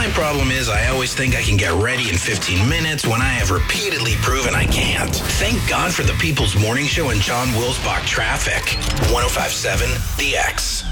My problem is I always think I can get ready in 15 minutes when I have repeatedly proven I can't. Thank God for the People's Morning Show and John Wilsbach traffic. 105.7 The X.